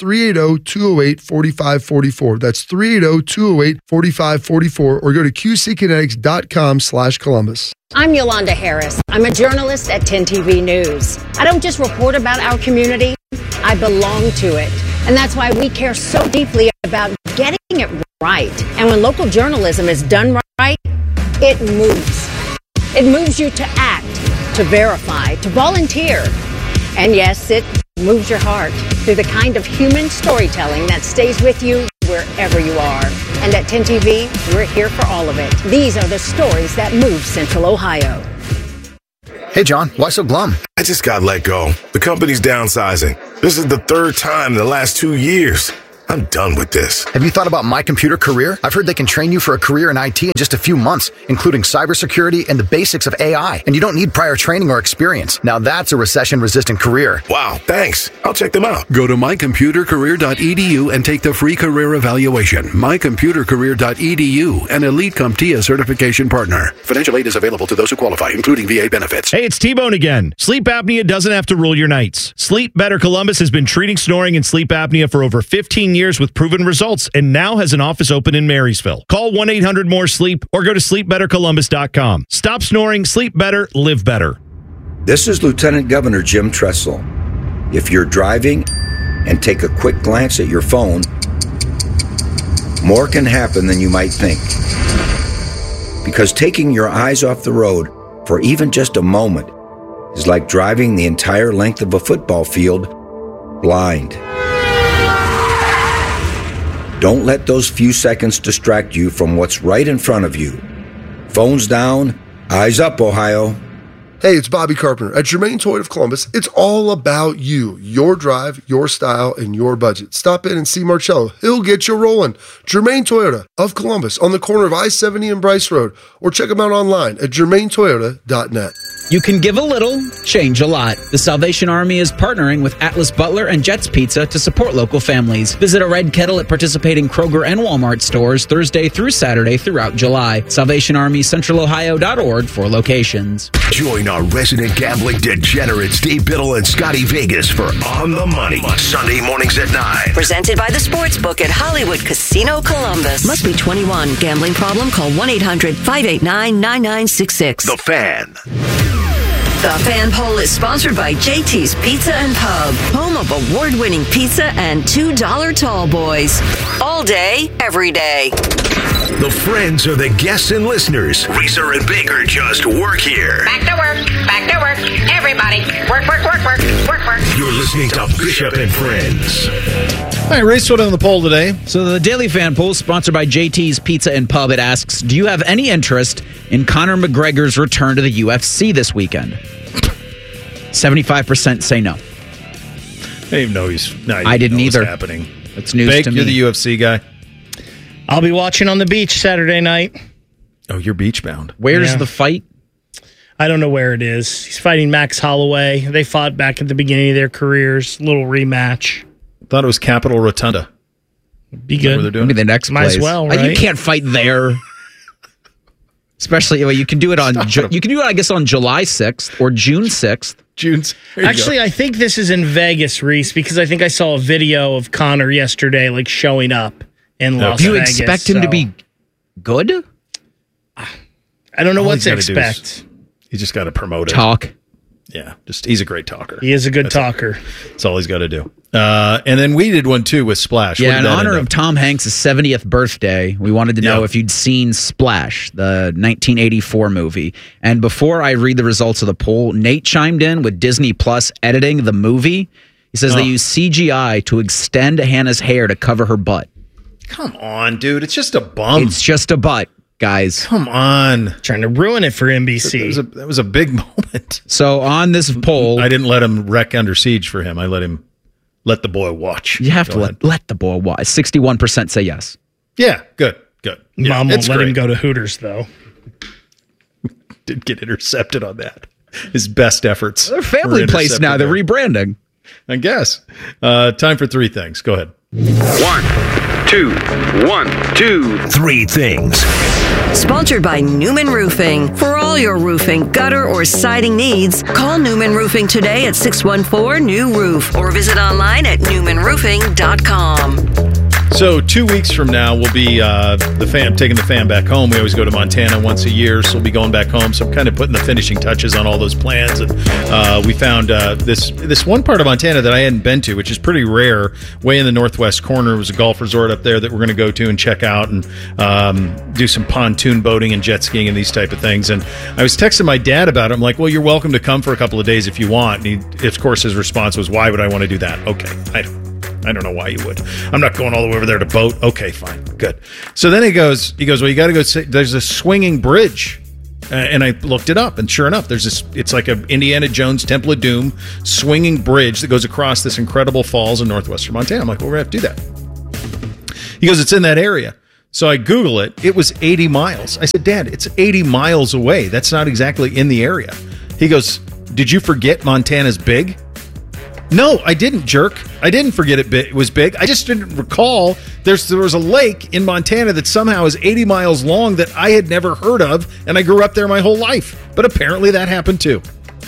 380-208-4544. That's 380-208-4544, or go to qckinetics.com/Columbus. I'm Yolanda Harris. I'm a journalist at 10 TV News. I don't just report about our community, I belong to it. And that's why we care so deeply about getting it right. And when local journalism is done right, it moves. It moves you to act, to verify, to volunteer. And yes, it moves your heart through the kind of human storytelling that stays with you wherever you are. And at 10 TV, we're here for all of it. These are the stories that move Central Ohio. Hey, John, why so glum? I just got let go. The company's downsizing. This is the third time in the last 2 years. I'm done with this. Have you thought about My Computer Career? I've heard they can train you for a career in IT in just a few months, including cybersecurity and the basics of AI. And you don't need prior training or experience. Now that's a recession-resistant career. Wow, thanks. I'll check them out. Go to mycomputercareer.edu and take the free career evaluation. mycomputercareer.edu, an Elite CompTIA certification partner. Financial aid is available to those who qualify, including VA benefits. Hey, it's T-Bone again. Sleep apnea doesn't have to rule your nights. Sleep Better Columbus has been treating snoring and sleep apnea for over 15 years with proven results and now has an office open in Marysville. Call 1-800-MORE-SLEEP or go to sleepbettercolumbus.com. Stop snoring, sleep better, live better. This is Lieutenant Governor Jim Tressel. If you're driving and take a quick glance at your phone, more can happen than you might think. Because taking your eyes off the road for even just a moment is like driving the entire length of a football field blind. Don't let those few seconds distract you from what's right in front of you. Phones down, eyes up, Ohio. Hey, it's Bobby Carpenter. At Germain Toyota of Columbus, it's all about you, your drive, your style, and your budget. Stop in and see Marcello. He'll get you rolling. Germain Toyota of Columbus on the corner of I-70 and Bryce Road. Or check them out online at germaintoyota.net. You can give a little, change a lot. The Salvation Army is partnering with Atlas Butler and Jets Pizza to support local families. Visit a Red Kettle at participating Kroger and Walmart stores Thursday through Saturday throughout July. SalvationArmyCentralOhio.org for locations. Join our resident gambling degenerates, Dave Biddle and Scotty Vegas for On the Money, Sunday mornings at 9. Presented by the Sportsbook at Hollywood Casino Columbus. Must be 21. Gambling problem? Call 1-800-589-9966. The Fan. The Fan Poll is sponsored by JT's Pizza and Pub, home of award-winning pizza and $2 tall boys. All day, every day. The friends are the guests and listeners. Reeser and Baker just work here. Back to work. Back to work. Everybody, work, work, work, work, work, work. You're listening to Bishop and Friends. All right, Reese, what on the poll today? So the Daily Fan Poll, sponsored by JT's Pizza and Pub, it asks, do you have any interest in Conor McGregor's return to the UFC this weekend? 75% say no. I didn't even know I didn't either. Happening. It's news Bake, to me. You're the UFC guy. I'll be watching on the beach Saturday night. Oh, you're beach bound. Where's the fight? I don't know where it is. He's fighting Max Holloway. They fought back at the beginning of their careers. Little rematch. Thought it was Capitol Rotunda. Be good. Where they're doing Maybe the next Might place. as well, right? You can't fight there. Especially, you can do it on. You can do it, I guess, on July 6th or June 6th. Actually, I think this is in Vegas, Reese, because I think I saw a video of Conor yesterday, like showing up in Las Do you Vegas. expect him to be good? I don't know what to expect. He just got to promote it. Talk. Yeah, he's a great talker. He is a good talker. That's all he's got to do. And then we did one too with Splash. Yeah, in honor of Tom Hanks' 70th birthday, we wanted to know if you'd seen Splash, the 1984 movie. And before I read the results of the poll, Nate chimed in with Disney Plus editing the movie. He says they use CGI to extend Hannah's hair to cover her butt. Come on, dude. It's just a bum. It's just a butt, guys. Come on. Trying to ruin it for NBC. That was a big moment. So on this poll, I didn't let him wreck Under Siege for him. I let the boy watch. You have to let the boy watch. 61% say yes. Yeah, good. Yeah, Mom won't let him go to Hooters, though. Did get intercepted on that. His best efforts. They're a family place now. They're rebranding. I guess. Time for three things. Go ahead. 1, 2, 1, 2, 3 things. Sponsored by Newman Roofing. For all your roofing, gutter, or siding needs, call Newman Roofing today at 614-NEW-ROOF or visit online at newmanroofing.com. So 2 weeks from now, we'll be taking the fam back home. We always go to Montana once a year, so we'll be going back home. So I'm kind of putting the finishing touches on all those plans. And we found this one part of Montana that I hadn't been to, which is pretty rare, way in the northwest corner. It was a golf resort up there that we're going to go to and check out and do some pontoon boating and jet skiing and these type of things. And I was texting my dad about it. I'm like, well, you're welcome to come for a couple of days if you want. And of course, his response was, why would I want to do that? Okay, I don't know why you would. I'm not going all the way over there to boat. Okay, fine. Good. So then he goes, well, you got to go, there's a swinging bridge. And I looked it up, and sure enough, there's this, it's like a Indiana Jones Temple of Doom swinging bridge that goes across this incredible falls in northwestern Montana. I'm like, well, we're going to have to do that. He goes, it's in that area. So I Google it. It was 80 miles. I said, Dad, it's 80 miles away. That's not exactly in the area. He goes, did you forget Montana's big? No, I didn't, jerk. I didn't forget it was big. I just didn't recall there was a lake in Montana that somehow is 80 miles long that I had never heard of, and I grew up there my whole life. But apparently that happened too.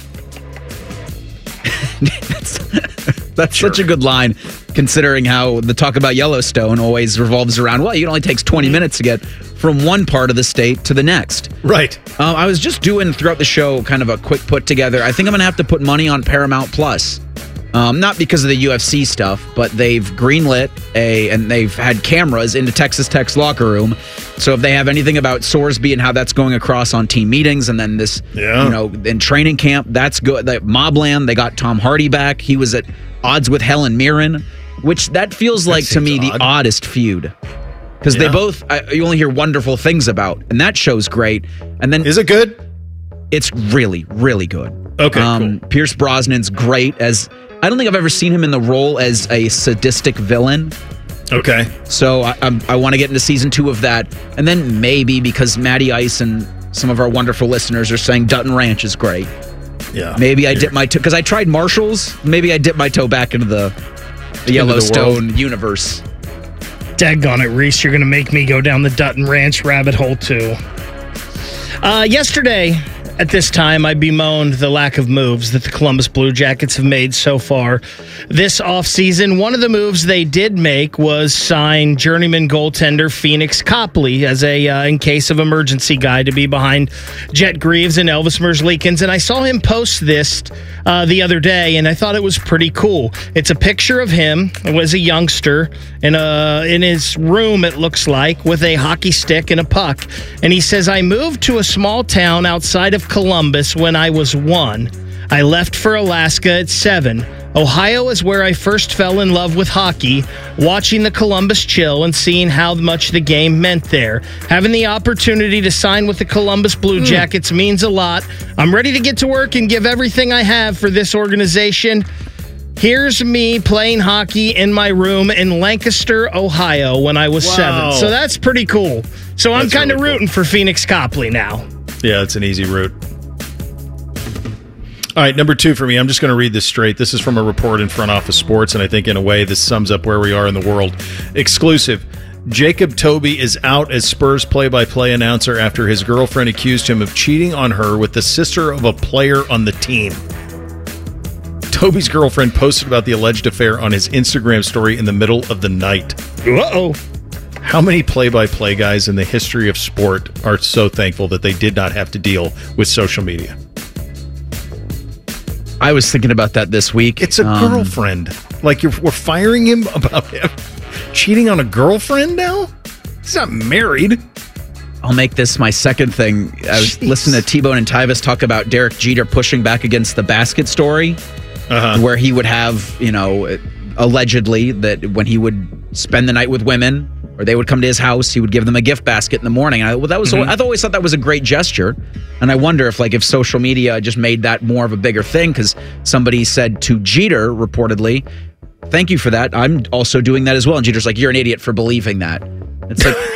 That's such a good line, considering how the talk about Yellowstone always revolves around, well, it only takes 20 minutes to get from one part of the state to the next. Right. I was just doing throughout the show kind of a quick put together. I think I'm going to have to put money on Paramount Plus. Not because of the UFC stuff, but they've greenlit and they've had cameras into Texas Tech's locker room. So if they have anything about Sorsby and how that's going across on team meetings, and then this, in training camp, that's good. Mobland, they got Tom Hardy back. He was at odds with Helen Mirren, which that feels like to me the oddest feud. Because they both, you only hear wonderful things about, and that show's great. And then is it good? It's really, really good. Okay, cool. Pierce Brosnan's great as. I don't think I've ever seen him in the role as a sadistic villain. Okay. So I want to get into season 2 of that. And then maybe because Matty Ice and some of our wonderful listeners are saying Dutton Ranch is great. Yeah. Maybe I dip my toe, because I tried Marshall's. Maybe I dip my toe back into the Yellowstone universe. Daggone it, Reese. You're going to make me go down the Dutton Ranch rabbit hole, too. Yesterday, at this time, I bemoaned the lack of moves that the Columbus Blue Jackets have made so far this offseason. One of the moves they did make was sign journeyman goaltender Phoenix Copley as a in case of emergency guy to be behind Jet Greaves and Elvis Merzlikins. And I saw him post this the other day, and I thought it was pretty cool. It's a picture of him as a youngster in his room, it looks like, with a hockey stick and a puck. And he says, I moved to a small town outside of Columbus when I was 1. I left for Alaska at 7. Ohio is where I first fell in love with hockey, watching the Columbus Chill and seeing how much the game meant there. Having the opportunity to sign with the Columbus Blue Jackets means a lot. I'm ready to get to work and give everything I have for this organization. Here's me playing hockey in my room in Lancaster, Ohio when I was 7. So that's pretty cool. So I'm kind of rooting for Phoenix Copley now. Yeah, it's an easy route. All right, number 2 for me. I'm just going to read this straight. This is from a report in Front Office Sports, and I think in a way this sums up where we are in the world. Exclusive. Jacob Toby is out as Spurs play-by-play announcer after his girlfriend accused him of cheating on her with the sister of a player on the team. Toby's girlfriend posted about the alleged affair on his Instagram story in the middle of the night. Uh-oh. How many play-by-play guys in the history of sport are so thankful that they did not have to deal with social media? I was thinking about that this week. It's a girlfriend. Like, we're firing him about him cheating on a girlfriend now? He's not married. I'll make this my second thing. I was listening to T-Bone and Tyvis talk about Derek Jeter pushing back against the basket story, where he would have, allegedly, that when he would spend the night with women, or they would come to his house, he would give them a gift basket in the morning. And I've always thought that was a great gesture. And I wonder if social media just made that more of a bigger thing, because somebody said to Jeter, reportedly, thank you for that. I'm also doing that as well. And Jeter's like, you're an idiot for believing that. It's like,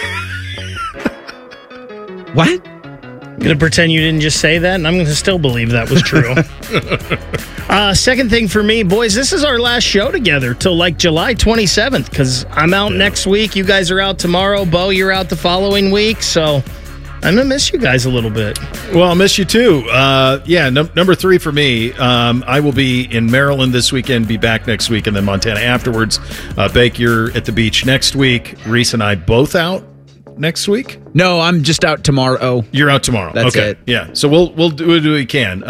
what? I'm going to pretend you didn't just say that, and I'm going to still believe that was true. Second thing for me, boys, this is our last show together till July 27th, because I'm out next week. You guys are out tomorrow. Bo, you're out the following week. So I'm going to miss you guys a little bit. Well, I'll miss you too. Number 3 for me. I will be in Maryland this weekend, be back next week, and then Montana afterwards. Bake, you're at the beach next week. Reese and I both out next week. No, I'm just out tomorrow. You're out tomorrow. That's okay. it. Yeah. So we'll do what we can.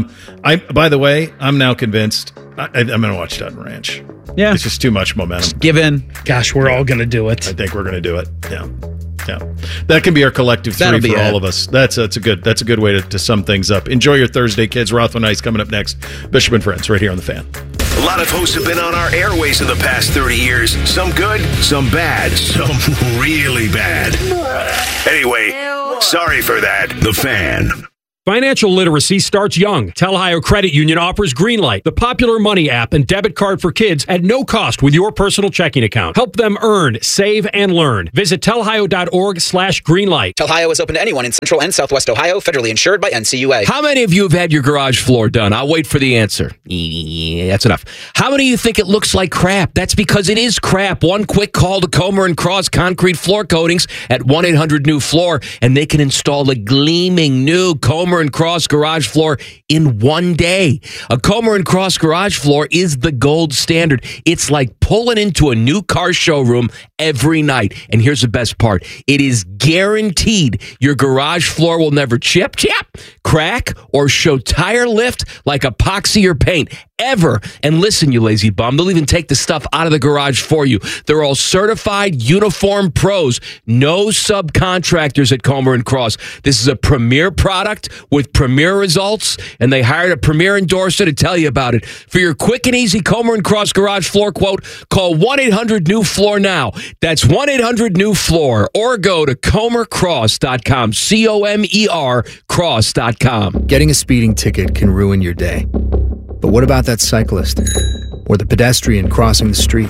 By the way, I'm now convinced I'm going to watch Dutton Ranch. Yeah. It's just too much momentum. Give in. Gosh, we're all going to do it. I think we're going to do it. Yeah. Yeah, that can be our collective 3 for all of us. That's a good way to sum things up. Enjoy your Thursday, kids. Rothman Ice coming up next. Bishop and Friends right here on The Fan. A lot of hosts have been on our airways in the past 30 years. Some good, some bad, some really bad. Anyway, sorry for that. The Fan. Financial literacy starts young. Tel Ohio Credit Union offers Greenlight, the popular money app and debit card for kids at no cost with your personal checking account. Help them earn, save, and learn. Visit telohio.org/greenlight. Tel Ohio is open to anyone in Central and Southwest Ohio, federally insured by NCUA. How many of you have had your garage floor done? I'll wait for the answer. That's enough. How many of you think it looks like crap? That's because it is crap. One quick call to Comer and Cross Concrete Floor Coatings at 1-800-NEW-FLOOR, and they can install a gleaming new Comer and Cross garage floor in one day. A Comer and Cross garage floor is the gold standard. It's like pulling into a new car showroom every night. And here's the best part. It is guaranteed your garage floor will never chip, crack, or show tire lift like epoxy or paint ever. And listen, you lazy bum, they'll even take the stuff out of the garage for you. They're all certified uniform pros. No subcontractors at Comer and Cross. This is a premier product with premier results, and they hired a premier endorser to tell you about it. For your quick and easy Comer and Cross garage floor quote, call 1-800-NEW-FLOOR now. That's 1-800-NEW-FLOOR, or go to comercross.com, COMER cross.com. Getting a speeding ticket can ruin your day. But what about that cyclist or the pedestrian crossing the street?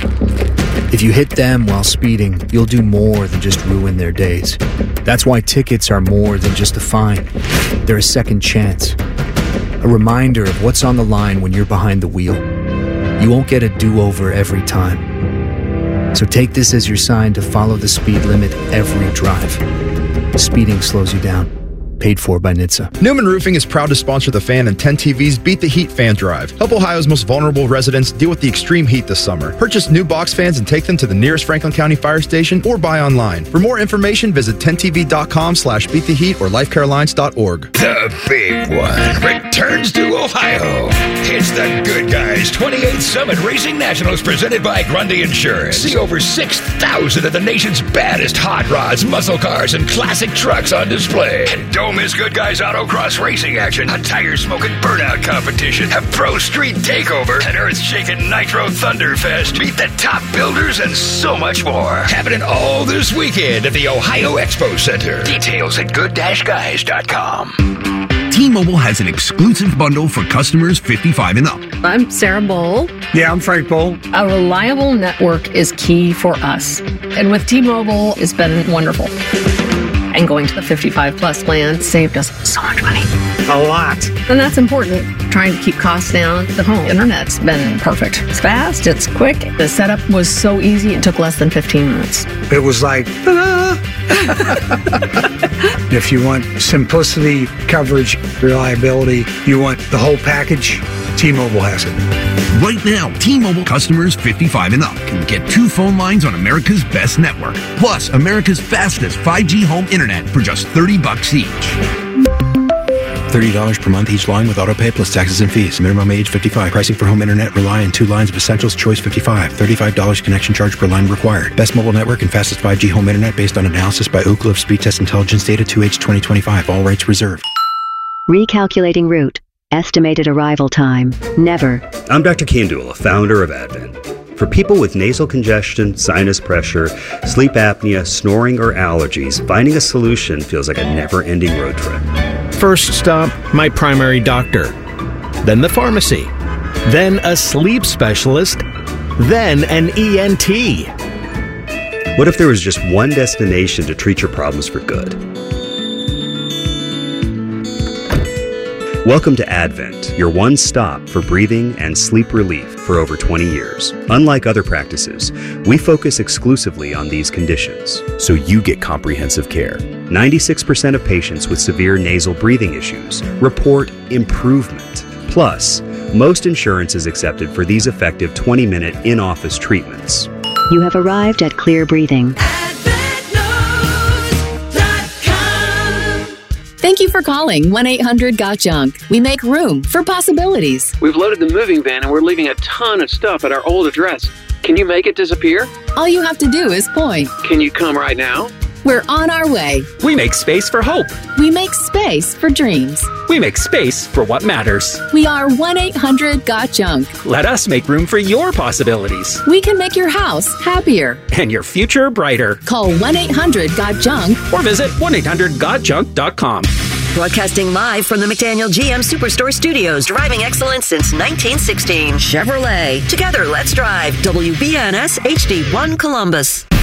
If you hit them while speeding, you'll do more than just ruin their days. That's why tickets are more than just a fine. They're a second chance. A reminder of what's on the line when you're behind the wheel. You won't get a do-over every time. So take this as your sign to follow the speed limit every drive. Speeding slows you down. Paid for by NHTSA. Newman Roofing is proud to sponsor The Fan and 10 TV's Beat the Heat Fan Drive. Help Ohio's most vulnerable residents deal with the extreme heat this summer. Purchase new box fans and take them to the nearest Franklin County Fire Station or buy online. For more information, visit 10tv.com/beattheheat or lifecarelines.org. The big one returns to Ohio. It's the Good Guys 28th Summit Racing Nationals presented by Grundy Insurance. See over 6,000 of the nation's baddest hot rods, muscle cars, and classic trucks on display. And don't miss Good Guys Autocross racing action, a tire-smoking burnout competition, a pro street takeover, an earth-shaking Nitro Thunderfest, meet the top builders, and so much more. Happening all this weekend at the Ohio Expo Center. Details at good-guys.com. T-Mobile has an exclusive bundle for customers 55 and up. I'm Sarah Bowl. Yeah, I'm Frank Bowl. A reliable network is key for us. And with T-Mobile, it's been wonderful. And going to the 55 plus plan saved us so much money. A lot. And that's important. Trying to keep costs down. The home internet's been perfect. It's fast, it's quick. The setup was so easy, it took less than 15 minutes. It was like, if you want simplicity, coverage, reliability, you want the whole package, T-Mobile has it. Right now, T-Mobile customers 55 and up can get 2 phone lines on America's best network, plus America's fastest 5G home internet for just $30 each. $30 per month each line with autopay plus taxes and fees. Minimum age 55. Pricing for home internet rely on 2 lines of essentials. Choice 55. $35 connection charge per line required. Best mobile network and fastest 5G home internet based on analysis by Ookla of Speed Test Intelligence data 2H 2025. All rights reserved. Recalculating route. Estimated arrival time. Never. I'm Dr. Kandula, founder of Advent. For people with nasal congestion, sinus pressure, sleep apnea, snoring, or allergies, finding a solution feels like a never-ending road trip. First stop, my primary doctor. Then the pharmacy. Then a sleep specialist. Then an ENT. What if there was just one destination to treat your problems for good? Welcome to Advent, your one stop for breathing and sleep relief for over 20 years. Unlike other practices, we focus exclusively on these conditions, so you get comprehensive care. 96% of patients with severe nasal breathing issues report improvement. Plus, most insurance is accepted for these effective 20-minute in-office treatments. You have arrived at Clear Breathing. Thank you for calling 1-800-GOT-JUNK. We make room for possibilities. We've loaded the moving van and we're leaving a ton of stuff at our old address. Can you make it disappear? All you have to do is point. Can you come right now? We're on our way. We make space for hope. We make space for dreams. We make space for what matters. We are 1-800-GOT-JUNK. Let us make room for your possibilities. We can make your house happier. And your future brighter. Call 1-800-GOT-JUNK. Or visit 1-800-GOT-JUNK.com. Broadcasting live from the McDaniel GM Superstore Studios, driving excellence since 1916. Chevrolet. Together, let's drive. WBNS HD1 Columbus.